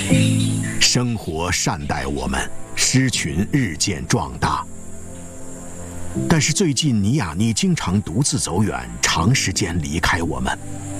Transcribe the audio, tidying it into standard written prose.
生活善待我们，狮群日渐壮大。但是最近尼亚妮经常独自走远，长时间离开我们。